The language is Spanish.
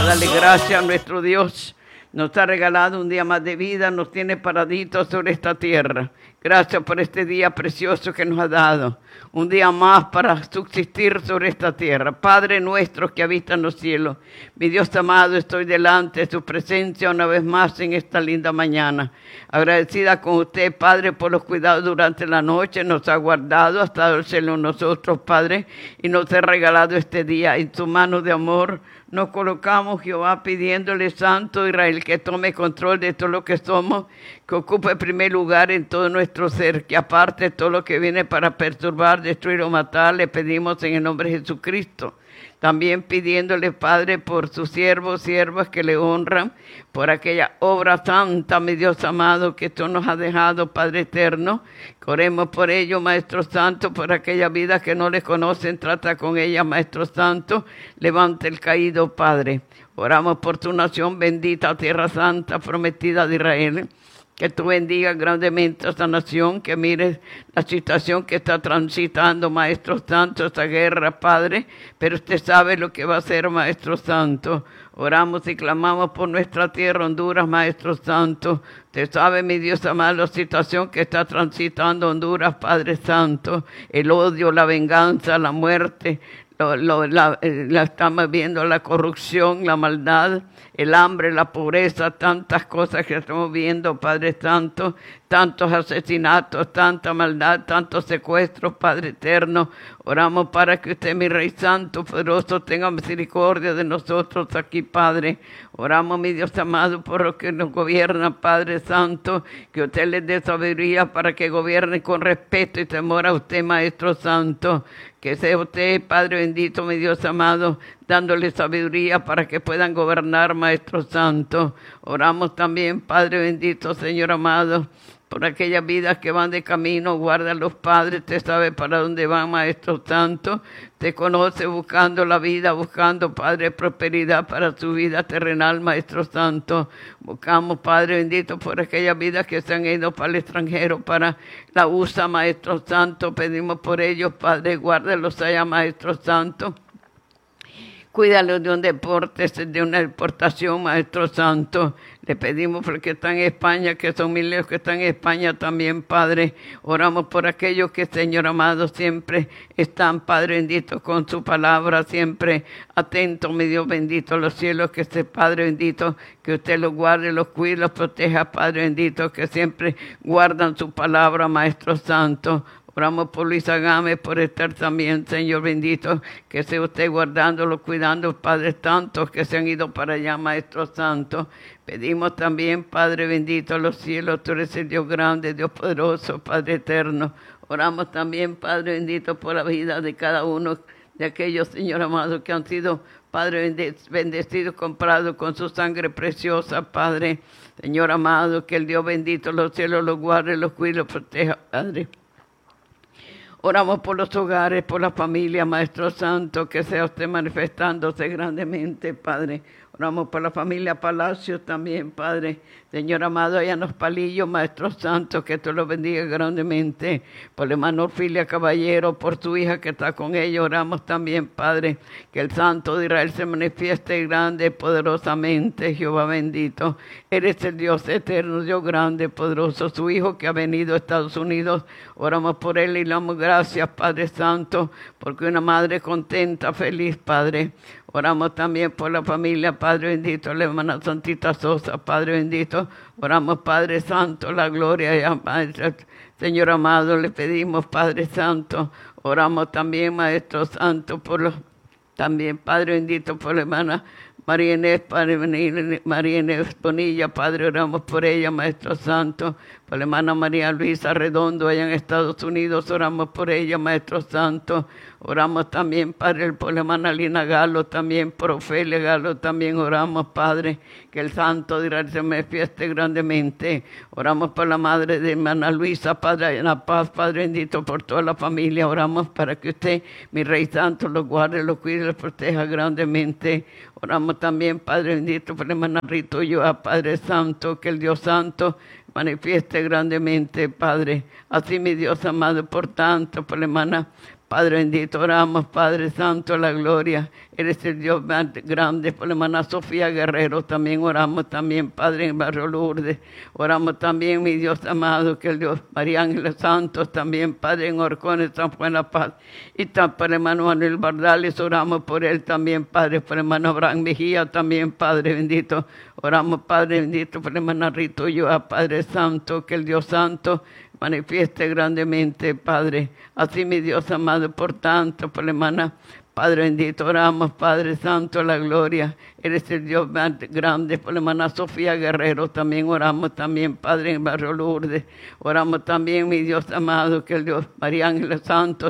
Dale gracias a nuestro Dios. Nos ha regalado un día más de vida, nos tiene paraditos sobre esta tierra. Gracias por este día precioso que nos ha dado. Un día más para subsistir sobre esta tierra. Padre nuestro que habita en los cielos, mi Dios amado, estoy delante de su presencia una vez más en esta linda mañana. Agradecida con usted, Padre, por los cuidados durante la noche. Nos ha guardado, ha estado el cielo en nosotros, Padre, y nos ha regalado este día en su mano de amor. Nos colocamos, Jehová, pidiéndole, Santo Israel, que tome control de todo lo que somos, que ocupe primer lugar en todo nuestro ser, que aparte todo lo que viene para perturbar, destruir o matar, le pedimos en el nombre de Jesucristo. También pidiéndole, Padre, por sus siervos, siervas que le honran, por aquella obra santa, mi Dios amado, que tú nos has dejado, Padre eterno. Oremos por ello, Maestro Santo, por aquella vida que no le conocen, trata con ella, Maestro Santo. Levante el caído, Padre. Oramos por tu nación bendita, tierra santa, prometida de Israel. Que tú bendigas grandemente a esta nación, que mires la situación que está transitando, Maestro Santo, esta guerra, Padre. Pero usted sabe lo que va a hacer, Maestro Santo. Oramos y clamamos por nuestra tierra, Honduras, Maestro Santo. Usted sabe, mi Dios amado, la situación que está transitando Honduras, Padre Santo. El odio, la venganza, la muerte. La estamos viendo, la corrupción, la maldad, el hambre, la pobreza, tantas cosas que estamos viendo, Padre Santo, tantos asesinatos, tanta maldad, tantos secuestros, Padre eterno. Oramos para que usted, mi Rey Santo, poderoso, tenga misericordia de nosotros aquí, Padre. Oramos, mi Dios amado, por los que nos gobiernan, Padre Santo, que usted les dé sabiduría para que gobiernen con respeto y temor a usted, Maestro Santo. Que sea usted, Padre bendito, mi Dios amado, dándole sabiduría para que puedan gobernar, Maestro Santo. Oramos también, Padre bendito, Señor amado, por aquellas vidas que van de camino. Guarda a los padres, usted sabe para dónde van, Maestro Santo. Te conoce buscando la vida, buscando, Padre, prosperidad para su vida terrenal, Maestro Santo. Buscamos, Padre bendito, por aquellas vidas que se han ido para el extranjero, para la USA, Maestro Santo. Pedimos por ellos, Padre, guárdalos allá, Maestro Santo. Cuídalos de un deporte, de una deportación, Maestro Santo. Le pedimos por los que están en España, que son miles que están en España también, Padre. Oramos por aquellos que, Señor amado, siempre están, Padre bendito, con su palabra, siempre atentos, mi Dios bendito, a los cielos, que esté, Padre bendito, que usted los guarde, los cuide, los proteja, Padre bendito, que siempre guardan su palabra, Maestro Santo. Oramos por Luisa Gámez, por Esther también, Señor bendito, que sea usted guardándolo, cuidando, Padre, tantos que se han ido para allá, Maestro Santo. Pedimos también, Padre bendito, a los cielos, tú eres el Dios grande, Dios poderoso, Padre eterno. Oramos también, Padre bendito, por la vida de cada uno de aquellos, Señor amado, que han sido, Padre bendecidos, comprados con su sangre preciosa, Padre. Señor amado, que el Dios bendito, los cielos los guarde, los cuide, los proteja, Padre. Oramos por los hogares, por la familia, Maestro Santo, que sea usted manifestándose grandemente, Padre. Oramos por la familia Palacios también, Padre. Señor amado, allá en los Palillos, Maestro Santo, que tú los bendiga grandemente. Por la hermana Orfilia Caballero, por su hija que está con ella, oramos también, Padre, que el Santo de Israel se manifieste grande, poderosamente, Jehová bendito. Eres el Dios eterno, Dios grande, poderoso. Su hijo que ha venido a Estados Unidos, oramos por él y le damos gracias, Padre Santo, porque una madre contenta, feliz, Padre. Oramos también por la familia, Padre bendito, la hermana Santita Sosa, Padre bendito. Oramos, Padre Santo, la gloria, Padre, Señor amado, le pedimos, Padre Santo. Oramos también, Maestro Santo, por los, también, Padre bendito, por la hermana María Inés, Padre María Inés Bonilla, Padre, oramos por ella, Maestro Santo. Por la hermana María Luisa Redondo, allá en Estados Unidos, oramos por ella, Maestro Santo. Oramos también, Padre, por la hermana Lina Galo, también por Ofelia Galo, también oramos, Padre, que el Santo de Israel se manifieste grandemente. Oramos por la madre de hermana Luisa, Padre, en la paz, Padre bendito, por toda la familia. Oramos para que usted, mi Rey Santo, los guarde, los cuide, los proteja grandemente. Oramos también, Padre bendito, por la hermana Rito Yoa, Padre Santo, que el Dios Santo manifieste grandemente, Padre. Así, mi Dios amado, por tanto, por la hermana Padre bendito, oramos, Padre Santo, la gloria. Eres el Dios más grande. Por la hermana Sofía Guerrero también oramos también, Padre, en el barrio Lourdes. Oramos también, mi Dios amado, que el Dios María Ángeles Santos también, Padre, en Orcones, San Juan La Paz. Y también por el hermano Manuel Bardales, oramos por él también, Padre. Por el hermano Abraham Mejía también, Padre bendito. Oramos, Padre bendito, por el hermano Rito Ulloa, Padre Santo, que el Dios Santo manifieste grandemente, Padre. Así, mi Dios amado, por tanto, por la hermana, Padre bendito, oramos, Padre Santo, la gloria. Eres el Dios más grande. Por la hermana Sofía Guerrero también oramos también, Padre, en el barrio Lourdes. Oramos también, mi Dios amado, que el Dios María Ángeles Santos